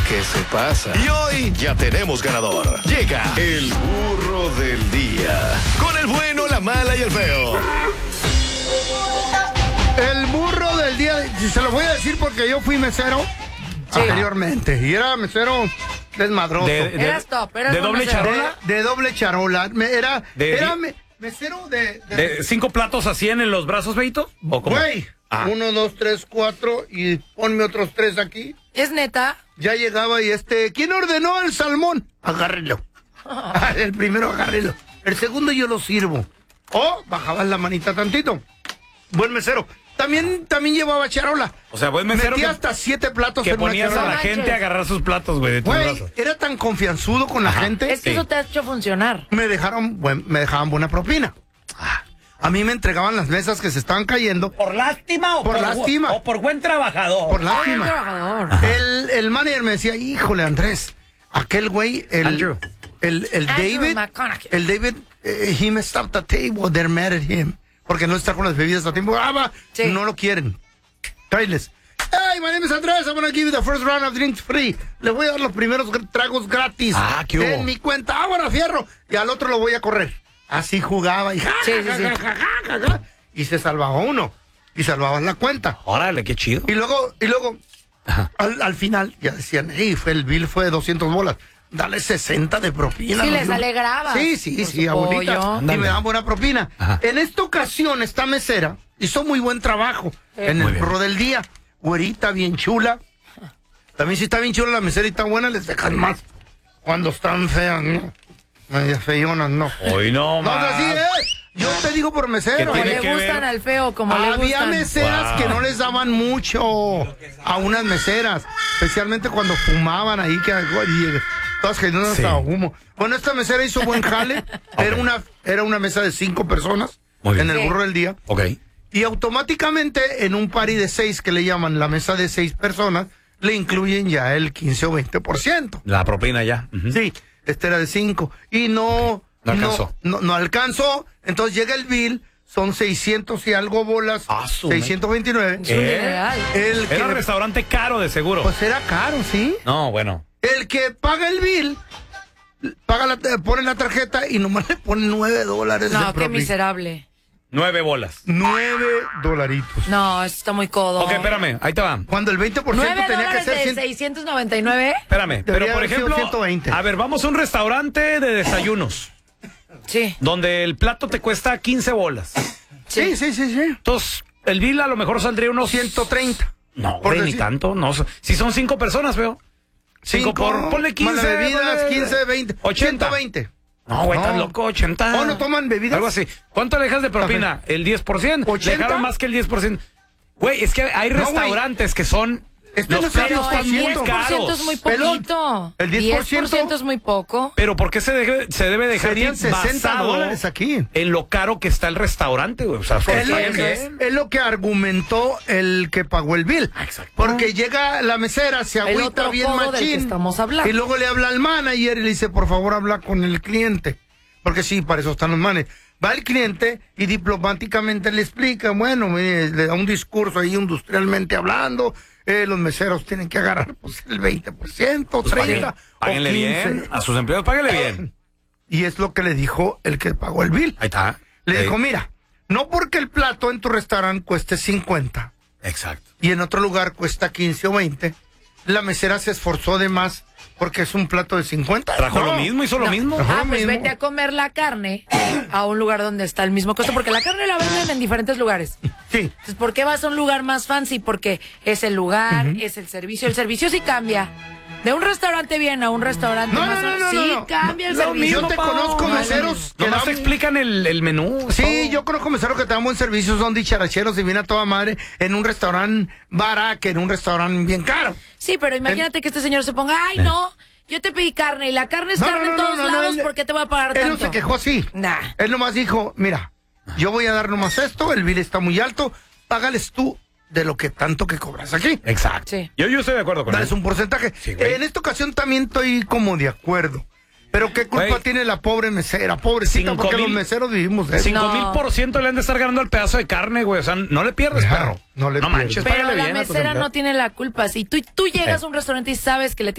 ¿qué se pasa? Y hoy ya tenemos ganador. Llega el burro del día. Con el bueno, la mala y el feo. El burro del día, se lo voy a decir porque yo fui mesero anteriormente. Y era mesero desmadroso. Eras top, eras ¿De doble mesero. charola? De doble charola. Era mesero de... ¿De 5 platos así en los brazos, Beito? ¿O cómo? Güey, 1, 2, 3, 4 y ponme otros 3 aquí. ¿Es neta? Ya llegaba y ¿quién ordenó el salmón? Agárrelo. El primero agárrelo. El segundo yo lo sirvo. O bajabas la manita tantito. Buen mesero. También llevaba charola. O sea, buen mesero metía que, hasta 7 platos que en una ponías a charola. la gente a agarrar sus platos, güey, de tus Güey, brazos. era tan confianzudo con la gente. Es que eso te ha hecho funcionar. Me dejaban buena propina. A mí me entregaban las mesas que se estaban cayendo. ¿Por lástima o Por lástima. o por buen trabajador? Por Ay, lástima. trabajador. El manager me decía, híjole, Andrés, aquel güey, Andrew. el David, McConaughey. el David, he messed up the table, they're mad at him. Porque no está con las bebidas a tiempo. Sí. No lo quieren. Tráiles. Hey, my name is Andrés, I'm gonna give you the first round of drinks free. Le voy a dar los primeros tragos gratis. ¿Qué hubo? En mi cuenta. Bueno, fierro. Y al otro lo voy a correr. Así jugaba y y se salvaba uno. Y salvaban la cuenta. Órale, qué chido. Y luego al final ya decían, hey, el bill fue de 200 bolas. Dale 60 de propina. Sí, ¿no? les alegraba. Sí, abuelita. Y me daban buena propina. Ajá. En esta ocasión, esta mesera hizo muy buen trabajo en Muy el bien. burro del día. Güerita, bien chula. También si está bien chula la mesera y está buena, les dejan más. Cuando están feas, ¿no? Medias feyonas, no. Hoy no, No, más. así es. Yo te digo por mesero. ¿Qué Como tiene le que gustan ver? al feo, como le Había gustan. meseras que no les daban mucho a unas meseras, especialmente cuando fumaban ahí, que todas generando hasta humo. Bueno, esta mesera hizo buen jale. Era una mesa de 5 personas Muy bien. en el burro del día. Ok. Y automáticamente en un party de 6 que le llaman la mesa de 6 personas, le incluyen ya el 15 o 20%. La propina ya. Ujú. Sí, este era de 5. Y no alcanzó. No alcanzó. Entonces llega el bill, son 600 y algo bolas, Su 629. Es un dineral. El que Era un restaurante caro, de seguro. pues era caro, ¿sí? No, bueno. El que paga el bill, pone la tarjeta y nomás le pone $9 de No, qué propina. miserable. 9 bolas. $9. No, eso está muy codo. Ok, espérame, ahí te va. Cuando el 20% $9 tenía que ser de 100. 699. Espérame, pero Debería por haber sido ejemplo, 120. a ver, vamos a un restaurante de desayunos, Sí. donde el plato te cuesta 15 bolas. Sí. Entonces, el bill a lo mejor saldría unos 130. No, Por güey, ni decir. tanto, no. Si son 5 personas, veo. 5 por, ponle 15. Más bebidas, ponle 15, 20. 80. 120. No, güey, No. estás loco, 80. ¿O no toman bebidas? Algo así. ¿Cuánto le dejas de propina? El 10%. 80. Le dejaron más que el 10%. Güey, es que hay No, güey. restaurantes que son Este no los es el platos Pero el muy 10% 10% caros. es muy Pelón, poquito. el 10% 10% es muy poco. Pero ¿por qué se debe dejar Serían basado $60 aquí. en lo caro que está el restaurante, güey? O sea, Es lo, bien. es lo que argumentó el que pagó el bill. Exacto. Porque llega la mesera, se El agüita otro bien codo del que machín. estamos hablando. Y luego le habla al manager y le dice, por favor, habla con el cliente. Porque sí, para eso están los manes. Va el cliente y diplomáticamente le explica, bueno, mire, le da un discurso ahí industrialmente hablando. Los meseros tienen que agarrar pues, el 20%, Pues 30%. páguenle o 15%. bien. A sus empleados, páguenle bien. Y es lo que le dijo el que pagó el bill. Ahí está. Le Sí. dijo, mira, no porque el plato en tu restaurante cueste 50 Exacto. y en otro lugar cuesta 15 o 20, la mesera se esforzó de más porque es un plato de 50. Trajo No. lo mismo, hizo lo mismo. Ajá. Ah, pues mismo. vete a comer la carne a un lugar donde está el mismo costo, porque la carne la venden en diferentes lugares. Sí. Entonces, ¿por qué vas a un lugar más fancy? Porque es el lugar, es el servicio. El servicio sí cambia. De un restaurante bien a un restaurante No, más... no, no, sí, no, no. cambia el Lo servicio. Yo te Pau. conozco No, meseros que Nomás dan- te explican el menú. Sí, todo. yo conozco meseros que te dan buen servicio, son dicharacheros y viene a toda madre en un restaurante barato que en un restaurante bien caro. Sí, pero imagínate que este señor se ponga, ay, no, yo te pedí carne y la carne es carne en todos lados, ¿por qué te voy a pagar Él tanto? no se quejó así. Nah. Él nomás dijo, mira, yo voy a dar nomás esto, el bill está muy alto, págales tú de lo que tanto que cobras aquí. Exacto. Sí. Yo estoy de acuerdo con Dales eso. un porcentaje. Sí, güey. En esta ocasión también estoy como de acuerdo. Pero qué culpa Güey. tiene la pobre mesera, pobrecita, 5,000 porque los meseros vivimos de eso. 5,000% le han de estar ganando el pedazo de carne, güey. O sea, no le pierdes, Ajá, perro. no le pierdes. manches, Pero págale la bien a tus mesera no empleados. tiene la culpa. Si tú llegas a un restaurante y sabes que le